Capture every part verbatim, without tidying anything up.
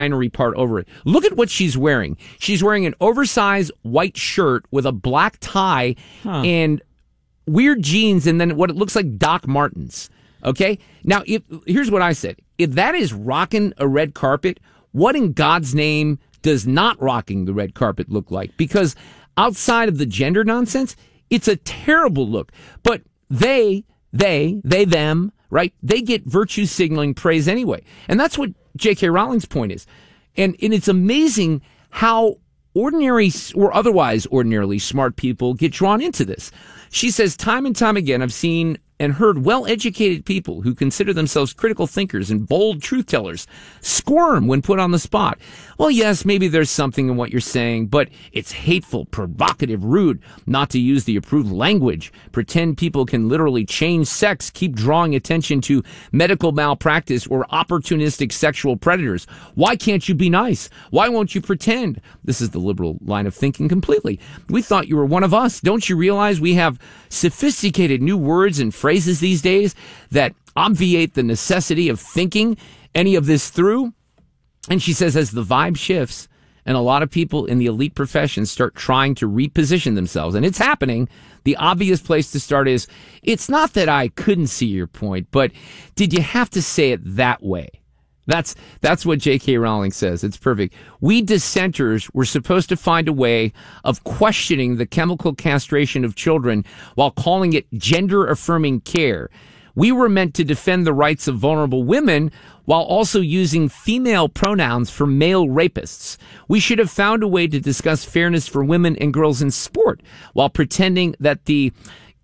finery part over it. Look at what she's wearing. She's wearing an oversized white shirt with a black tie huh. and weird jeans and then what it looks like Doc Martens. Okay? Now, if, here's what I said. If that is rocking a red carpet, what in God's name does not rocking the red carpet look like? Because outside of the gender nonsense, it's a terrible look. But they, they, they, them, right? They get virtue signaling praise anyway. And that's what J K. Rowling's point is. And, and it's amazing how ordinary or otherwise ordinarily smart people get drawn into this. She says, time and time again, I've seen and heard well-educated people who consider themselves critical thinkers and bold truth-tellers squirm when put on the spot. Well, yes, maybe there's something in what you're saying, but it's hateful, provocative, rude not to use the approved language, pretend people can literally change sex, keep drawing attention to medical malpractice or opportunistic sexual predators. Why can't you be nice? Why won't you pretend? This is the liberal line of thinking completely. We thought you were one of us. Don't you realize we have sophisticated new words and phrases these days that obviate the necessity of thinking any of this through? And she says, as the vibe shifts and a lot of people in the elite professions start trying to reposition themselves, and it's happening, the obvious place to start is, it's not that I couldn't see your point, but did you have to say it that way? That's that's what J K. Rowling says. It's perfect. We dissenters were supposed to find a way of questioning the chemical castration of children while calling it gender-affirming care. We were meant to defend the rights of vulnerable women while also using female pronouns for male rapists. We should have found a way to discuss fairness for women and girls in sport while pretending that the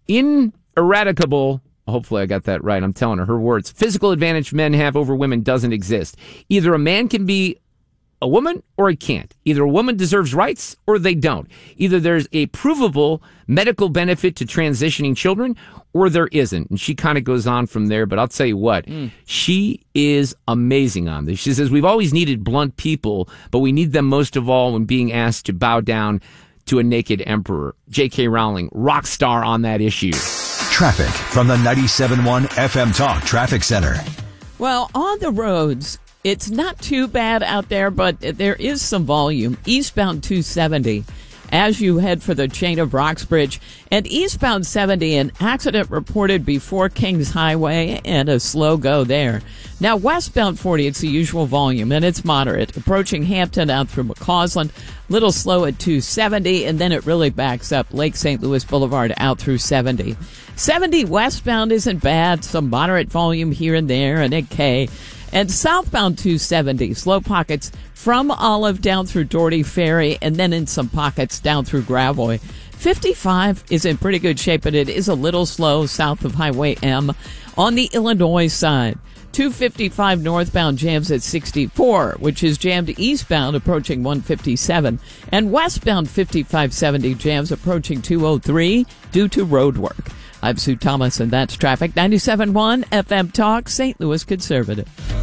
ineradicable, hopefully I got that right, I'm telling her, her words, physical advantage men have over women doesn't exist. Either a man can be a woman or he can't. Either a woman deserves rights or they don't. Either there's a provable medical benefit to transitioning children or there isn't. And she kind of goes on from there, but I'll tell you what, mm. she is amazing on this. She says, we've always needed blunt people, but we need them most of all when being asked to bow down to a naked emperor. J K. Rowling, rock star on that issue. Traffic from the ninety-seven point one F M Talk Traffic Center. Well, on the roads, it's not too bad out there, but there is some volume. Eastbound two seventy, as you head for the chain of Roxbridge, and eastbound seventy, an accident reported before Kings Highway and a slow go there. Now, westbound forty, it's the usual volume, and it's moderate. Approaching Hampton out through McCausland, little slow at two seventy, and then it really backs up Lake Saint Louis Boulevard out through seventy. seventy westbound isn't bad, some moderate volume here and there, and at K. And southbound two seventy, slow pockets from Olive down through Doherty Ferry, and then in some pockets down through Gravois. fifty-five is in pretty good shape, but it is a little slow south of Highway M. On the Illinois side, two fifty-five northbound jams at sixty-four, which is jammed eastbound approaching one fifty-seven, and westbound fifty-five seventy jams approaching two oh three due to road work. I'm Sue Thomas, and that's traffic. ninety-seven point one F M Talk, Saint Louis Conservative.